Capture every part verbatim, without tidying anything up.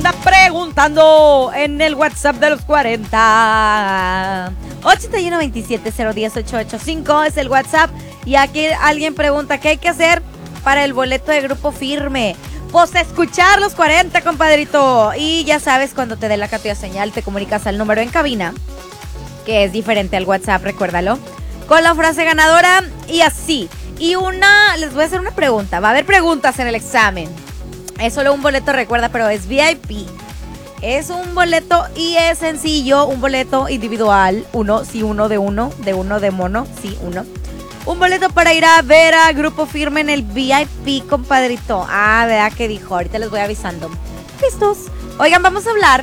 anda preguntando en el WhatsApp de los cuarenta. ochenta y uno veintisiete cero diez ocho ocho cinco es el WhatsApp. Y aquí alguien pregunta, ¿qué hay que hacer para el boleto de Grupo Firme? Pues escuchar los cuarenta, compadrito. Y ya sabes, cuando te dé la captura señal, te comunicas al número en cabina, que es diferente al WhatsApp, recuérdalo, con la frase ganadora y así. Y una, les voy a hacer una pregunta. Va a haber preguntas en el examen. Es solo un boleto, recuerda, pero es V I P. Es un boleto y es sencillo, un boleto individual. Uno, sí, uno de uno, de uno de mono, sí, uno. Un boleto para ir a ver a Grupo Firme en el V I P, compadrito. Ah, ¿verdad que dijo? Ahorita les voy avisando. ¿Listos? Oigan, vamos a hablar.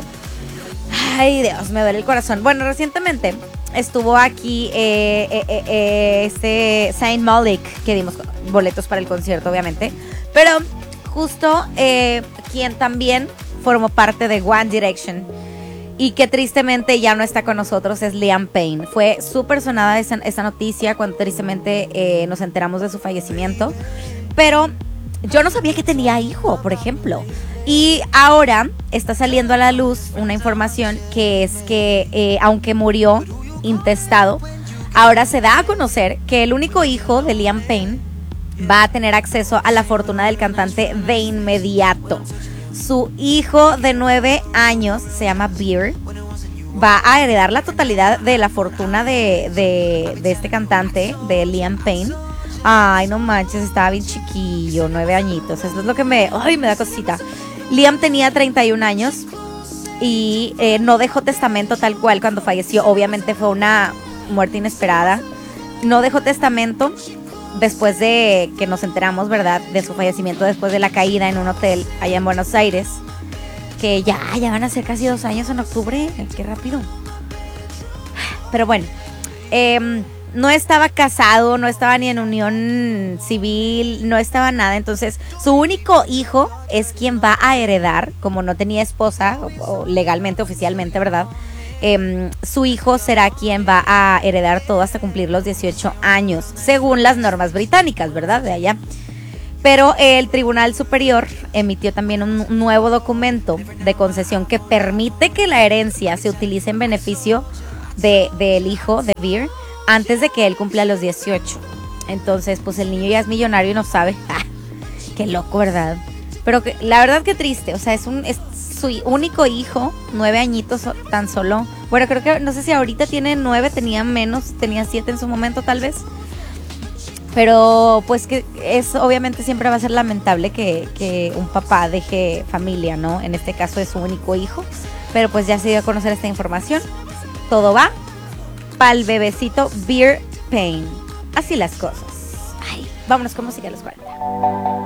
Ay, Dios, me duele el corazón. Bueno, recientemente estuvo aquí eh, eh, eh, eh, este Zayn Malik, que dimos boletos para el concierto, obviamente. Pero justo eh, quien también formó parte de One Direction y que tristemente ya no está con nosotros es Liam Payne. Fue súper sonada esa, esa noticia cuando tristemente eh, nos enteramos de su fallecimiento. Pero yo no sabía que tenía hijo, por ejemplo. Y ahora está saliendo a la luz una información que es que eh, aunque murió intestado, ahora se da a conocer que el único hijo de Liam Payne va a tener acceso a la fortuna del cantante de inmediato. Su hijo de nueve años, se llama Beer, va a heredar la totalidad de la fortuna de, de, de este cantante, de Liam Payne. Ay, no manches, estaba bien chiquillo, nueve añitos. Eso es lo que me, ay, me da cosita. Liam tenía treinta y un años y eh, no dejó testamento tal cual cuando falleció. Obviamente fue una muerte inesperada. No dejó testamento después de que nos enteramos, ¿verdad?, de su fallecimiento después de la caída en un hotel allá en Buenos Aires. Que ya, ya van a ser casi dos años en octubre. Qué rápido. Pero bueno, eh, no estaba casado, no estaba ni en unión civil, no estaba nada. Entonces, su único hijo es quien va a heredar, como no tenía esposa, o, o legalmente, oficialmente, ¿verdad? Eh, su hijo será quien va a heredar todo hasta cumplir los dieciocho años, según las normas británicas, ¿verdad? De allá. Pero el Tribunal Superior emitió también un nuevo documento de concesión que permite que la herencia se utilice en beneficio de, del hijo de Beer antes de que él cumpla los dieciocho. Entonces, pues el niño ya es millonario y no sabe. ¡Ah! Qué loco, ¿verdad? Pero que, la verdad que triste. O sea, es un es su único hijo, nueve añitos tan solo. Bueno, creo que, no sé si ahorita tiene nueve, tenía menos, tenía siete en su momento tal vez. Pero pues que es, obviamente siempre va a ser lamentable que, que un papá deje familia, ¿no? En este caso es su único hijo. Pero pues ya se dio a conocer esta información. Todo va pa'l bebecito Beer Payne. Así las cosas. Ay, vámonos con música a los cuarenta.